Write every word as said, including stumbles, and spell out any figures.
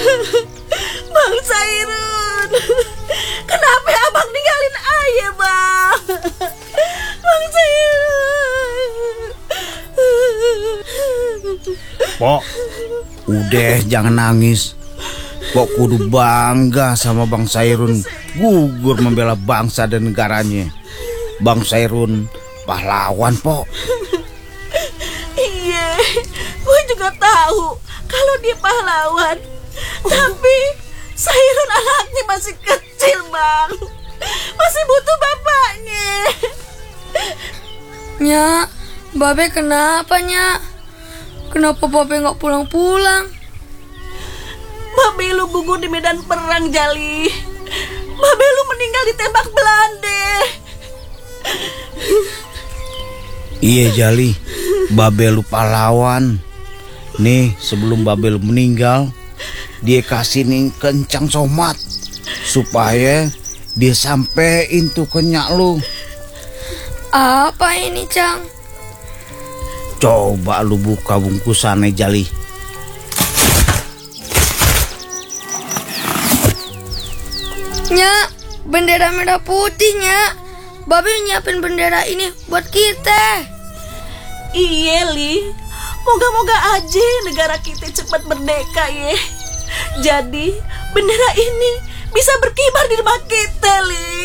Bang Sairun, kenapa abang ninggalin ayah, Bang? Bang Sairun. Pok, udah jangan nangis. Pok kudu bangga sama Bang Sairun, gugur membela bangsa dan negaranya. Bang Sairun pahlawan, Pok. Iya, gue juga tahu kalau dia pahlawan. Tapi Sairun anaknya masih kecil, Bang. Masih butuh bapaknya. Nyak, Babe kenapa, Nyak? Kenapa Babe nggak pulang-pulang? Babe lu gugur di medan perang, Jali. Babe lu meninggal ditembak Belanda. Iya Jali, Babe lu pahlawan. Nih sebelum Babe lu meninggal, dia kasih nih kencang somat supaya dia sampein tuh ke nyak lu. Apa ini, Cang? Coba lu buka bungkusannya, Jali. Nyak, bendera merah putih, Nyak. Babe nyiapin bendera ini buat kita. Iya, Li. Moga-moga aja negara kita cepat merdeka ya. Jadi bendera ini bisa berkibar di rumah kita, Li.